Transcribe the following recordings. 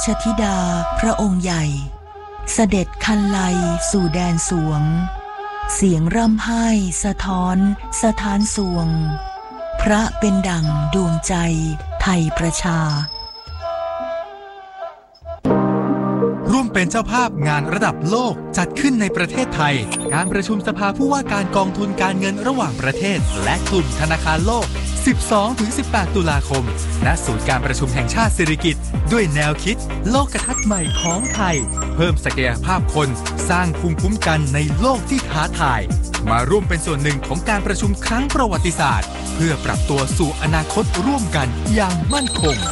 ชธิดาพระองค์ใหญ่เสด็จคันไลสู่แดนสวงเสียงร่ำไห้สะท้อนสถานสวงพระเป็นดั่งดวงใจไทยประชาร่วมเป็นเจ้าภาพงานระดับโลกจัดขึ้นในประเทศไทยการประชุมสภาผู้ว่าการกองทุนการเงินระหว่างประเทศและกลุ่มธนาคารโลก 12-18 ตุลาคมณศูนย์การประชุมแห่งชาติสิริกิติ์ด้วยแนวคิดโลกทัศน์ใหม่ของไทยเพิ่มศักยภาพคนสร้างภูมิคุ้มกันในโลกที่ท้าทายมาร่วมเป็นส่วนหนึ่งของการประชุมครั้งประวัติศาสตร์เพื่อปรับตัวสู่อนาคตร่วมกันอย่างมั่นคง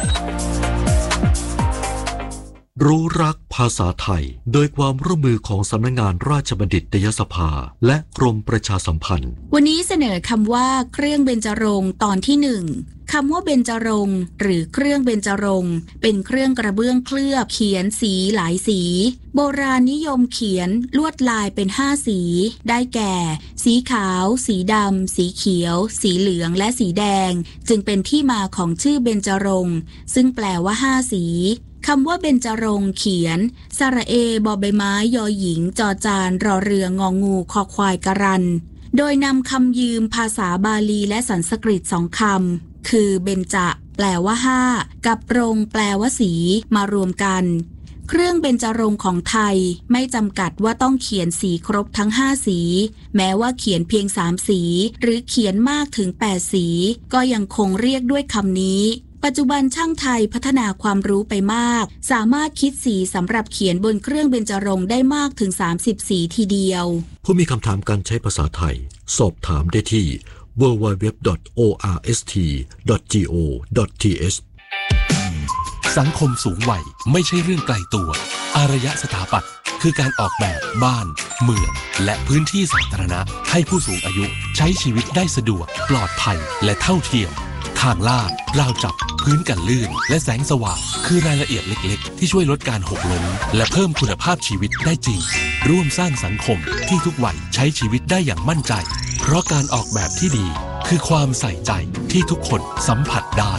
รู้รักภาษาไทยโดยความร่วมมือของสำนักงานราชบัณฑิตยสภาและกรมประชาสัมพันธ์วันนี้เสนอคำว่าเครื่องเบญจรงค์ตอนที่1คำว่าเบญจรงค์หรือเครื่องเบญจรงค์เป็นเครื่องกระเบื้องเคลือบเขียนสีหลายสีโบราณนิยมเขียนลวดลายเป็น5สีได้แก่สีขาวสีดำสีเขียวสีเหลืองและสีแดงจึงเป็นที่มาของชื่อเบญจรงค์ซึ่งแปลว่า5สีคำว่าเบญจรงค์เขียนสระเอบอใบไม้ยอหญิงจอจานรอเรืององูคอควายกะรันโดยนำคำยืมภาษาบาลีและสันสกฤต2คำคือเบญจแปลว่า5กับรงแปลว่าสีมารวมกันเครื่องเบญจรงค์ของไทยไม่จำกัดว่าต้องเขียนสีครบทั้ง5สีแม้ว่าเขียนเพียง3สีหรือเขียนมากถึง8สีก็ยังคงเรียกด้วยคำนี้ปัจจุบันช่างไทยพัฒนาความรู้ไปมากสามารถคิดสีสำหรับเขียนบนเครื่องเบญจรงค์ได้มากถึง30สีทีเดียวผู้มีคำถามการใช้ภาษาไทยสอบถามได้ที่ www.orst.go.th สังคมสูงวัยไม่ใช่เรื่องไกลตัวอารยสถาปัตย์คือการออกแบบบ้านเมืองและพื้นที่สาธารณะให้ผู้สูงอายุใช้ชีวิตได้สะดวกปลอดภัยและเท่าเทียมทางลาดราวจับพื้นกันลื่นและแสงสว่างคือรายละเอียดเล็กๆที่ช่วยลดการหกล้มและเพิ่มคุณภาพชีวิตได้จริงร่วมสร้างสังคมที่ทุกวัยใช้ชีวิตได้อย่างมั่นใจเพราะการออกแบบที่ดีคือความใส่ใจที่ทุกคนสัมผัสได้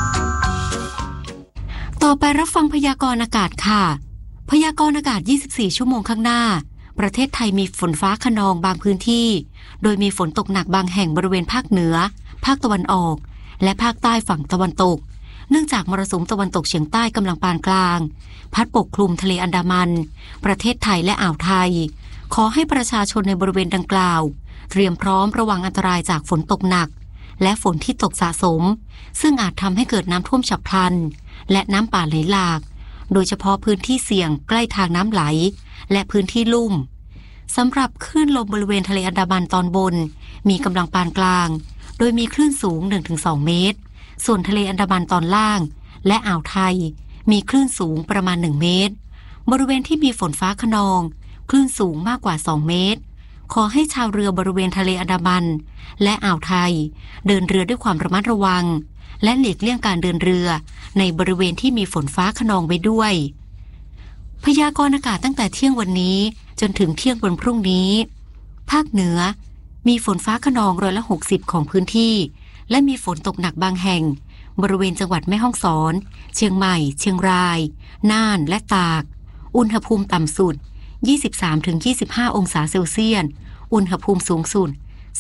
ต่อไปรับฟังพยากรณ์อากาศค่ะพยากรณ์อากาศ24ชั่วโมงข้างหน้าประเทศไทยมีฝนฟ้าคะนองบางพื้นที่โดยมีฝนตกหนักบางแห่งบริเวณภาคเหนือภาคตะวันออกและภาคใต้ฝั่งตะวันตกเนื่องจากมรสุมตะวันตกเฉียงใต้กำลังปานกลางพัดปกคลุมทะเลอันดามันประเทศไทยและอ่าวไทยขอให้ประชาชนในบริเวณดังกล่าวเตรียมพร้อมระวังอันตรายจากฝนตกหนักและฝนที่ตกสะสมซึ่งอาจทำให้เกิดน้ำท่วมฉับพลันและน้ำป่าไหลหลากโดยเฉพาะพื้นที่เสี่ยงใกล้ทางน้ำไหลและพื้นที่ลุ่มสำหรับคลื่นลมบริเวณทะเลอันดามันตอนบนมีกำลังปานกลางโดยมีคลื่นสูง 1-2 เมตรส่วนทะเลอันดามันตอนล่างและอ่าวไทยมีคลื่นสูงประมาณ1เมตรบริเวณที่มีฝนฟ้าคะนองคลื่นสูงมากกว่า2เมตรขอให้ชาวเรือบริเวณทะเลอันดามันและอ่าวไทยเดินเรือด้วยความระมัดระวังและหลีกเลี่ยงการเดินเรือในบริเวณที่มีฝนฟ้าคะนองไว้ด้วยพยากรณ์อากาศตั้งแต่เที่ยงวันนี้จนถึงเที่ยงวันพรุ่งนี้ภาคเหนือมีฝนฟ้าคะนอง60%ของพื้นที่และมีฝนตกหนักบางแห่งบริเวณจังหวัดแม่ฮ่องสอนเชียงใหม่เชียงรายน่านและตากอุณหภูมิต่ำสุด 23-25 องศาเซลเซียสอุณหภูมิสูงสุด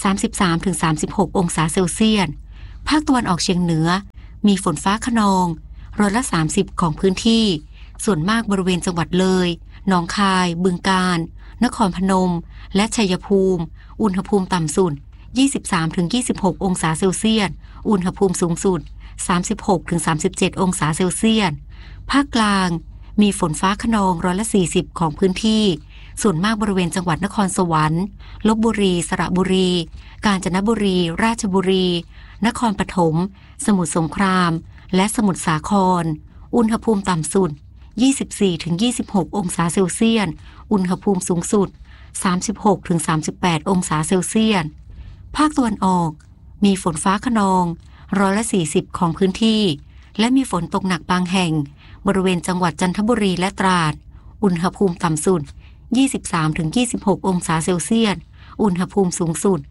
33-36 องศาเซลเซียสภาคตะวันออกเฉียงเหนือมีฝนฟ้าคะนอง30%ของพื้นที่ส่วนมากบริเวณจังหวัดเลยหนองคายบึงกาฬนครพนมและชัยภูมิอุณหภูมิต่ำสุด 23-26 องศาเซลเซียสอุณหภูมิสูงสุด 36-37 องศาเซลเซียสภาคกลางมีฝนฟ้าคะนอง40%ของพื้นที่ส่วนมากบริเวณจังหวัดนครสวรรค์ลพบุรีสระบุรีกาญจนบุรีราชบุรีนครปฐมสมุทรสงครามและสมุทรสาครอุณหภูมิต่ำสุด 24-26 องศาเซลเซียสอุณหภูมิสูงสุด 36-38 องศาเซลเซียสภาคตะวันออกมีฝนฟ้าคะนอง40%ของพื้นที่และมีฝนตกหนักบางแห่งบริเวณจังหวัดจันทบุรีและตราดอุณหภูมิต่ำสุด 23-26 องศาเซลเซียสอุณหภูมิสูงสุด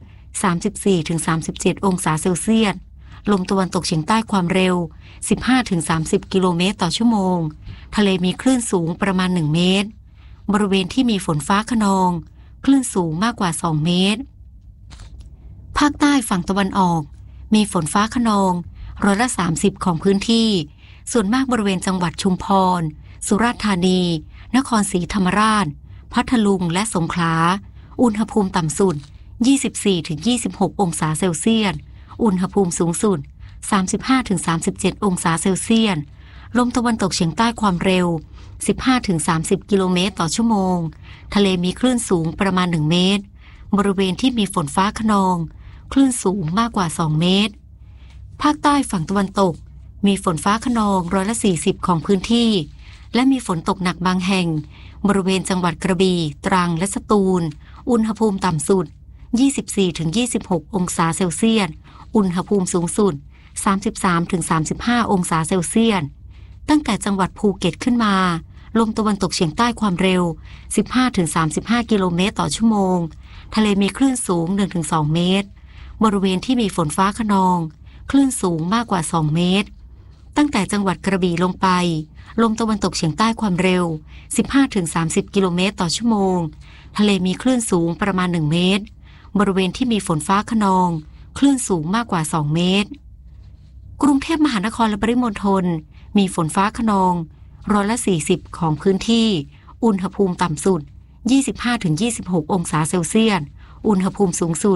34-37 องศาเซลเซียสลมตะวันตกเฉียงใต้ความเร็ว 15-30 กิโลเมตรต่อชั่วโมงทะเลมีคลื่นสูงประมาณ1เมตรบริเวณที่มีฝนฟ้าคะนองคลื่นสูงมากกว่า2เมตรภาคใต้ฝั่งตะวันออกมีฝนฟ้าคะนอง30%ของพื้นที่ส่วนมากบริเวณจังหวัดชุมพรสุราษฎร์ธานีนครศรีธรรมราชพัทลุงและสงขลาอุณหภูมิต่ำสุด 24-26 องศาเซลเซียสอุณหภูมิสูงสุด 35-37 องศาเซลเซียสลมตะวันตกเฉียงใต้ความเร็ว 15-30 กิโลเมตรต่อชั่วโมงทะเลมีคลื่นสูงประมาณ1เมตรบริเวณที่มีฝนฟ้าคะนองคลื่นสูงมากกว่า2เมตรภาคใต้ฝั่งตะวันตกมีฝนฟ้าคะนอง40%ของพื้นที่และมีฝนตกหนักบางแห่งบริเวณจังหวัดกระบี่ตรังและสตูลอุณหภูมิต่ำสุด 24-26 องศาเซลเซียสอุณหภูมิสูงสุด 33-35 องศาเซลเซียสตั้งแต่จังหวัดภูเก็ตขึ้นมาลมตะวันตกเฉียงใต้ความเร็ว 15-35 กิโลเมตรต่อชั่วโมงทะเลมีคลื่นสูง 1-2 เมตรบริเวณที่มีฝนฟ้าคะนองคลื่นสูงมากกว่า2เมตรตั้งแต่จังหวัดกระบี่ลงไปลมตะวันตกเฉียงใต้ความเร็ว 15-30 กิโลเมตรต่อชั่วโมงทะเลมีคลื่นสูงประมาณ1เมตรบริเวณที่มีฝนฟ้าคะนองคลื่นสูงมากกว่า2เมตรกรุงเทพมหานครและปริมณฑลมีฝนฟ้าคะนอง40%ของพื้นที่อุณหภูมิต่ำสุด 25-26 องศาเซลเซียสอุณหภูมิสูงสุด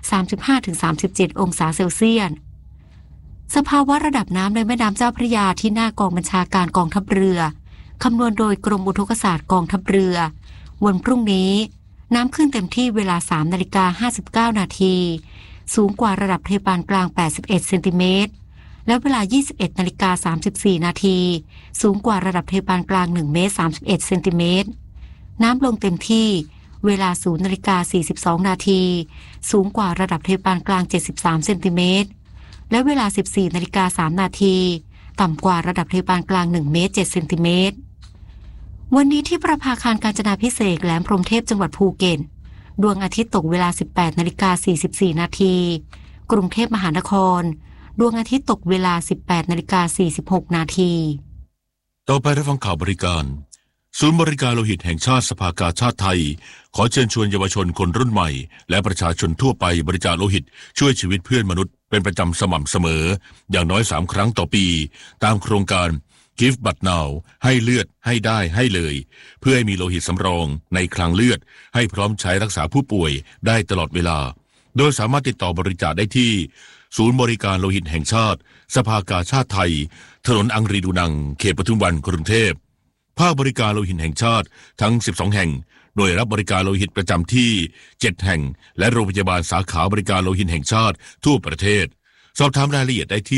35-37 องศาเซลเซียสสภาวะระดับน้ำในแม่น้ำเจ้าพระยาที่หน้ากองบัญชาการกองทัพเรือคำนวณโดยกรมอุทกศาสตร์กองทัพเรือวันพรุ่งนี้น้ำขึ้นเต็มที่เวลา 3:59 นาทีสูงกว่าระดับทะเลปานกลาง81เซนติเมตรและเวลา 21:34 นาทีสูงกว่าระดับทะเลปานกลาง1เมตร31เซนติเมตรน้ำลงเต็มที่เวลา 0:42 นาทีสูงกว่าระดับทะเลปานกลาง73เซนติเมตรและเวลา 14:03 นาทีต่ำกว่าระดับทะเลปานกลาง1เมตร7เซนติเมตรวันนี้ที่ประภาคารกาญจนาภิเษกแหลมพรหมเทพจังหวัดภูเก็ตดวงอาทิตย์ตกเวลา 18:44 นาทีกรุงเทพมหานครดวงอาทิตย์ตกเวลา 18:46 นาทีต่อไปรับฟังข่าวบริการศูนย์บริการโลหิตแห่งชาติสภากาชาติไทยขอเชิญชวนเยาวชนคนรุ่นใหม่และประชาชนทั่วไปบริจาคโลหิตช่วยชีวิตเพื่อนมนุษย์เป็นประจำสม่ำเสมออย่างน้อย3ครั้งต่อปีตามโครงการ Give But Now ให้เลือดให้ได้ให้เลยเพื่อให้มีโลหิตสำรองในคลังเลือดให้พร้อมใช้รักษาผู้ป่วยได้ตลอดเวลาโดยสามารถติดต่อบริจาคได้ที่ศูนย์บริการโลหิตแห่งชาติสภากาชาติไทยถนนอังรีดูนังเขตปทุมวันกรุงเทพภาคบริการโลหิตแห่งชาติทั้ง12แห่งโดยรับบริการโลหิตประจำที่7แห่งและโรงพยาบาลสาขาบริการโลหิตแห่งชาติทั่วประเทศสอบถามรายละเอียดได้ที่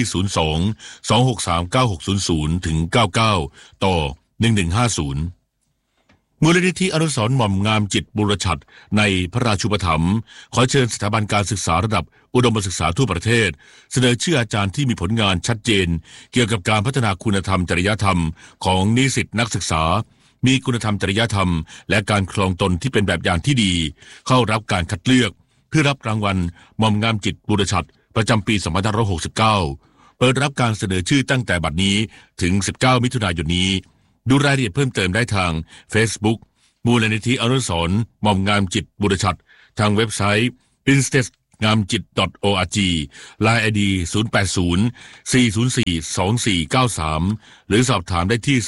02-263-9600-99 ต่อ 1150มูลนิธิอนุสรณ์หม่อมงามจิตบุรชัดในพระราชูปถัมภ์ขอเชิญสถาบันการศึกษาระดับอุดมศึกษาทั่วประเทศเสนอชื่ออาจารย์ที่มีผลงานชัดเจนเกี่ยวกับการพัฒนาคุณธรรมจริยธรรมของนิสิตนักศึกษามีคุณธรรมจริยธรรมและการครองตนที่เป็นแบบอย่างที่ดีเข้ารับการคัดเลือกเพื่อรับรางวัลหม่อมงามจิตบุรชัดประจำปี 2569 เปิดรับการเสนอชื่อตั้งแต่บัดนี้ถึง 19 มิถุนายนนี้ดูรายละเอียดเพิ่มเติมได้ทาง Facebook มูลนิธิอนุสรณ์หม่อมงามจิตบุรชัดทางเว็บไซต์ princess.ngam.org LINE ID 080-404-2493 หรือสอบถามได้ที่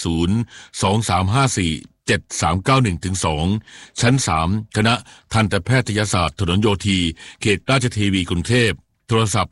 023547391-2 ชั้น 3 คณะทันตแพทยศาสตร์ถนนโยธีเขตราชเทวีกรุงเทพโทรศัพท์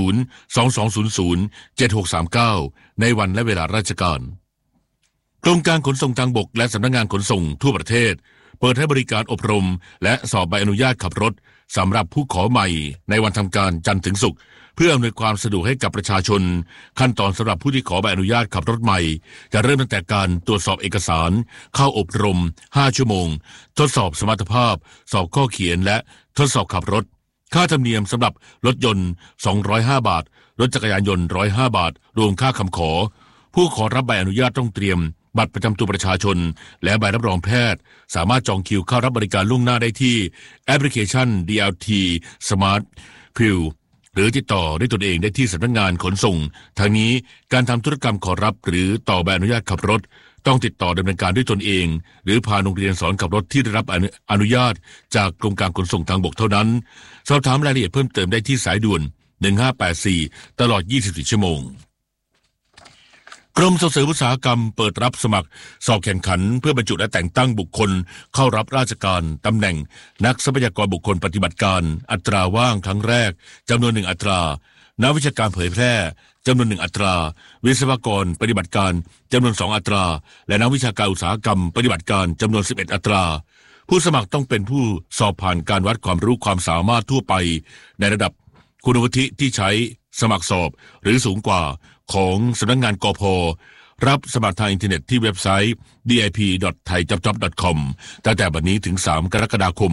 022007639 ในวันและเวลาราชการกรมการขนส่งทางบกและสำนักงานขนส่งทั่วประเทศเปิดให้บริการอบรมและสอบใบอนุญาตขับรถสำหรับผู้ขอใหม่ในวันทำการจันทร์ถึงศุกร์เพื่ออำนวยความสะดวกให้กับประชาชนขั้นตอนสำหรับผู้ที่ขอใบอนุญาตขับรถใหม่จะเริ่มตั้งแต่การตรวจสอบเอกสารเข้าอบรม5ชั่วโมงทดสอบสมรรถภาพสอบข้อเขียนและทดสอบขับรถค่าธรรมเนียมสำหรับรถยนต์205 บาทรถจักรยานยนต์105 บาทรวมค่าคำขอผู้ขอรับใบอนุญาตต้องเตรียมบัตรประจำตัวประชาชนและใบรับรองแพทย์สามารถจองคิวเข้ารับบริการล่วงหน้าได้ที่แอปพลิเคชัน DLT Smart Queue หรือติดต่อด้วยตนเองได้ที่สำนักงานขนส่งทางนี้การทำธุรกรรมขอรับหรือต่อใบอนุญาตขับรถต้องติดต่อดำเนินการด้วยตนเองหรือพาโรงเรียนสอนขับรถที่ได้รับอนุญาตจากกรมการขนส่งทางบกเท่านั้นสอบถามรายละเอียดเพิ่มเติมได้ที่สายด่วน1584ตลอด24ชั่วโมงกรมส่งเสริมอุตสาหกรรมเปิดรับสมัครสอบแข่งขันเพื่อบรรจุและแต่งตั้งบุคคลเข้ารับราชการตำแหน่งนักทรัพยากรบุคคลปฏิบัติการอัตราว่างครั้งแรกจำนวน1อัตรานักวิชาการเผยแพร่จำนวน1อัตราวิศวกรปฏิบัติการจำนวน2อัตราและนักวิชาการอุตสาหกรรมปฏิบัติการจำนวน11อัตราผู้สมัครต้องเป็นผู้สอบผ่านการวัดความรู้ความสามารถทั่วไปในระดับคุณวุฒิที่ใช้สมัครสอบหรือสูงกว่าของสำนักงานกพ.รับสมัครทางอินเทอร์เน็ตที่เว็บไซต์ dip.thaijobjob.com ตั้งแต่บัดนี้ถึง3กรกฎาคม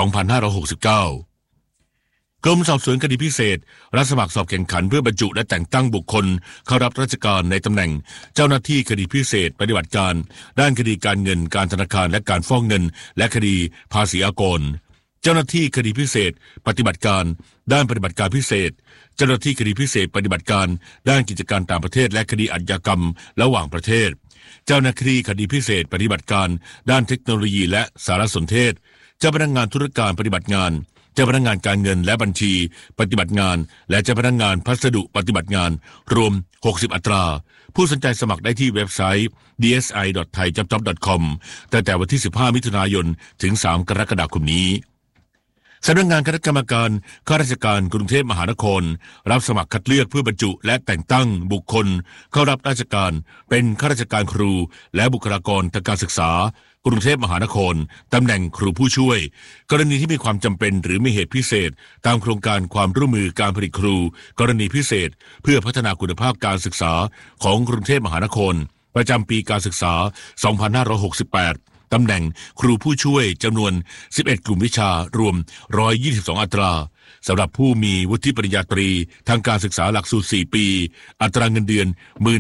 2569กรมสอบสวนคดีพิเศษรับสมัครสอบแข่งขันเพื่อบรรจุและแต่งตั้งบุคคลเข้ารับราชการในตำแหน่งเจ้าหน้าที่คดีพิเศษปฏิบัติการด้านคดีการเงินการธนาคารและการฟอกเงินและคดีภาษีอากรเจ้าหน้าที่คดีพิเศษปฏิบัติการด้านปฏิบัติการพิเศษเจ้าหน้าที่คดีพิเศษปฏิบัติการด้านกิจการต่างประเทศและคดีอาชญากรรมระหว่างประเทศเจ้าหน้าที่คดีพิเศษปฏิบัติการด้านเทคโนโลยีและสารสนเทศเจ้าพนักงานธุรการปฏิบัติงานเจ้าพนักงานการเงินและบัญชีปฏิบัติงานและเจ้าพนักงานพัสดุปฏิบัติงานรวม60อัตราผู้สนใจสมัครได้ที่เว็บไซต์ dsi.thaijobjob.com ตั้งแต่วันที่15มิถุนายนถึง3กรกฎาคมนี้สำนักงานคณะกรรมการข้าราชการกรุงเทพมหานครรับสมัครคัดเลือกเพื่อบรรจุและแต่งตั้งบุคคลเข้ารับราชการเป็นข้าราชการครูและบุคลากรทางการศึกษากรุงเทพมหานครตำแหน่งครูผู้ช่วยกรณีที่มีความจำเป็นหรือมีเหตุพิเศษตามโครงการความร่วมมือการผลิตครูกรณีพิเศษเพื่อพัฒนาคุณภาพการศึกษาของกรุงเทพมหานครประจำปีการศึกษา2568ตำแหน่งครูผู้ช่วยจำนวน11กลุ่มวิชารวม122อัตราสำหรับผู้มีวุฒิปริญญาตรีทางการศึกษาหลักสูตร4ปีอัตราเงินเดือน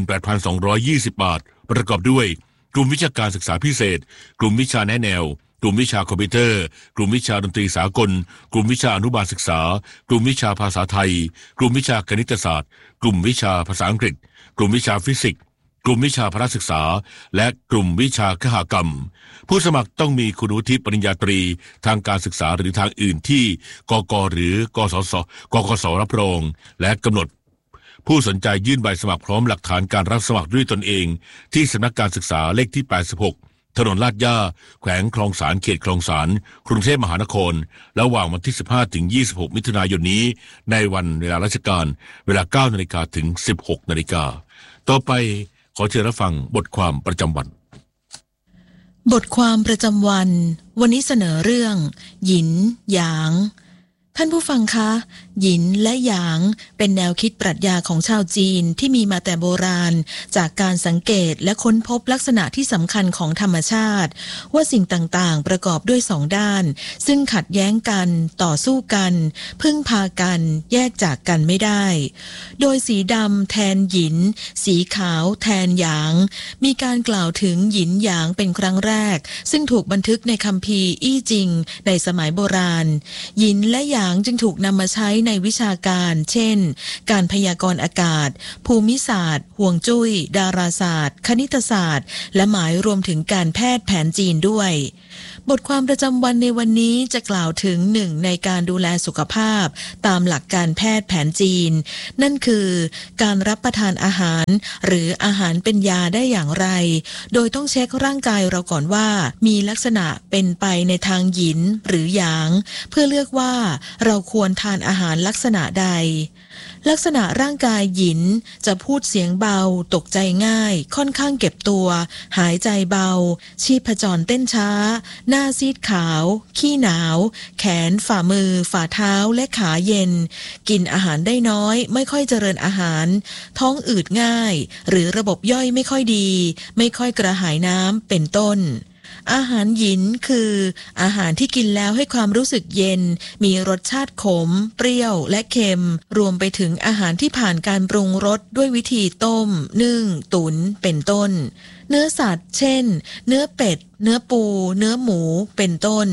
18,220 บาทประกอบด้วยกลุ่มวิชาการศึกษาพิเศษกลุ่มวิชาแนะแนวกลุ่มวิชาคอมพิวเตอร์กลุ่มวิชาดนตรีสากลกลุ่มวิชาอนุบาลศึกษากลุ่มวิชาภาษาไทยกลุ่มวิชาคณิตศาสตร์กลุ่มวิชาภาษาอังกฤษกลุ่มวิชาฟิสิกส์กลุ่มวิชาพละศึกษาและกลุ่มวิชาคหกรรมผู้สมัครต้องมีคุณวุฒิปริญญาตรีทางการศึกษาหรือทางอื่นที่กก.หรือกกส.รับรองและกำหนดผู้สนใจยื่นใบสมัครพร้อมหลักฐานการรับสมัครด้วยตนเองที่สำนักการศึกษาเลขที่86ถนนลาดย่าแขวงคลองสานเขตคลองสานกรุงเทพมหานครระหว่างวันที่15ถึง26มิถุนายนนี้ในวันเวลาราชการเวลา 9:00 นถึง 16:00 นต่อไปขอเชิญรับฟังบทความประจำวันบทความประจำวันวันนี้เสนอเรื่องหยินหยางท่านผู้ฟังคะหยินและหยางเป็นแนวคิดปรัชญาของชาวจีนที่มีมาแต่โบราณจากการสังเกตและค้นพบลักษณะที่สำคัญของธรรมชาติว่าสิ่งต่างๆประกอบด้วย2ด้านซึ่งขัดแย้งกันต่อสู้กันพึ่งพากันแยกจากกันไม่ได้โดยสีดำแทนหยินสีขาวแทนหยางมีการกล่าวถึงหยินหยางเป็นครั้งแรกซึ่งถูกบันทึกในคัมภีร์อี้จิงในสมัยโบราณหยินและหยางจึงถูกนำมาใช้ในวิชาการเช่นการพยากรณ์อากาศภูมิศาสตร์ห่วงจุ้ยดาราศาสตร์คณิตศาสตร์และหมายรวมถึงการแพทย์แผนจีนด้วยบทความประจำวันในวันนี้จะกล่าวถึงหนึ่งในการดูแลสุขภาพตามหลักการแพทย์แผนจีนนั่นคือการรับประทานอาหารหรืออาหารเป็นยาได้อย่างไรโดยต้องเช็คร่างกายเราก่อนว่ามีลักษณะเป็นไปในทางหยินหรือหยางเพื่อเลือกว่าเราควรทานอาหารลักษณะใดลักษณะร่างกายหยินจะพูดเสียงเบาตกใจง่ายค่อนข้างเก็บตัวหายใจเบาชีพจรเต้นช้าหน้าซีดขาวขี้หนาวแขนฝ่ามือฝ่าเท้าและขาเย็นกินอาหารได้น้อยไม่ค่อยเจริญอาหารท้องอืดง่ายหรือระบบย่อยไม่ค่อยดีไม่ค่อยกระหายน้ำเป็นต้นอาหารหยินคืออาหารที่กินแล้วให้ความรู้สึกเย็นมีรสชาติขมเปรี้ยวและเค็มรวมไปถึงอาหารที่ผ่านการปรุงรสด้วยวิธีต้มนึ่งตุ๋นเป็นต้นเนื้อสัตว์เช่นเนื้อเป็ดเนื้อปูเนื้อหมูเป็นต้น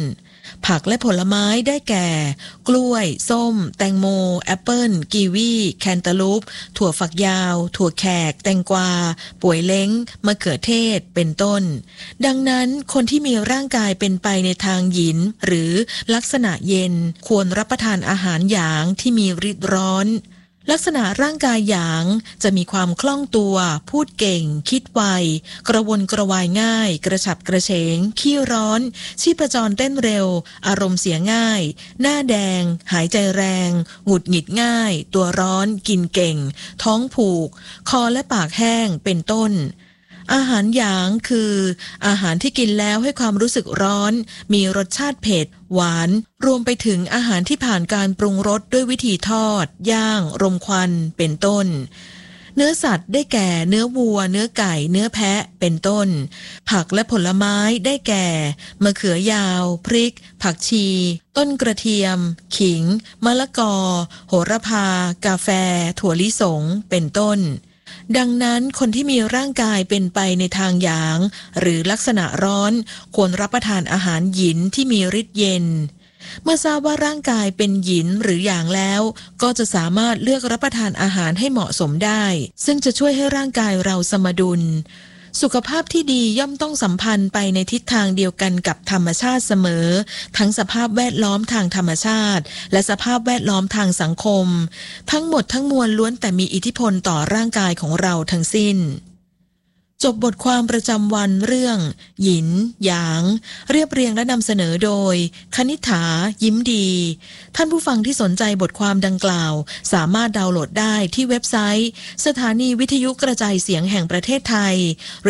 ผักและผลไม้ได้แก่ กล้วยส้มแตงโมแอปเปิ้ลกีวีแคนตาลูปถั่วฝักยาวถั่วแขกแตงกวาป่วยเล้งมะเขือเทศเป็นต้นดังนั้นคนที่มีร่างกายเป็นไปในทางหยินหรือลักษณะเย็นควรรับประทานอาหารหยางที่มีฤทธิ์ร้อนลักษณะร่างกายหยางจะมีความคล่องตัวพูดเก่งคิดไวกระวนกระวายง่ายกระฉับกระเฉงขี้ร้อนชีพจรเต้นเร็วอารมณ์เสียง่ายหน้าแดงหายใจแรงหงุดหงิดง่ายตัวร้อนกินเก่งท้องผูกคอและปากแห้งเป็นต้นอาหารหยางคืออาหารที่กินแล้วให้ความรู้สึกร้อนมีรสชาติเผ็ดหวานรวมไปถึงอาหารที่ผ่านการปรุงรสด้วยวิธีทอดย่างรมควันเป็นต้นเนื้อสัตว์ได้แก่เนื้อวัวเนื้อไก่เนื้อแพะเป็นต้นผักและผลไม้ได้แก่มะเขือยาวพริกผักชีต้นกระเทียมขิงมะละกอโหระพากาแฟถั่วลิสงเป็นต้นดังนั้นคนที่มีร่างกายเป็นไปในทางหยางหรือลักษณะร้อนควรรับประทานอาหารหยินที่มีฤทธิ์เย็นเมื่อทราบว่าร่างกายเป็นหยินหรือหยางแล้วก็จะสามารถเลือกรับประทานอาหารให้เหมาะสมได้ซึ่งจะช่วยให้ร่างกายเราสมดุลสุขภาพที่ดีย่อมต้องสัมพันธ์ไปในทิศทางเดียวกันกับธรรมชาติเสมอทั้งสภาพแวดล้อมทางธรรมชาติและสภาพแวดล้อมทางสังคมทั้งหมดทั้งมวลล้วนแต่มีอิทธิพลต่อร่างกายของเราทั้งสิ้นจบบทความประจำวันเรื่องหยินหยางเรียบเรียงและนำเสนอโดยคณิษฐายิ้มดีท่านผู้ฟังที่สนใจบทความดังกล่าวสามารถดาวน์โหลดได้ที่เว็บไซต์สถานีวิทยุกระจายเสียงแห่งประเทศไทย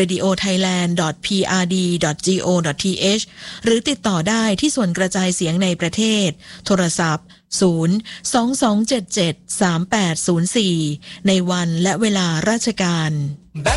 radiothailand.prd.go.th หรือติดต่อได้ที่ส่วนกระจายเสียงในประเทศโทรศัพท์022773804ในวันและเวลาราชการ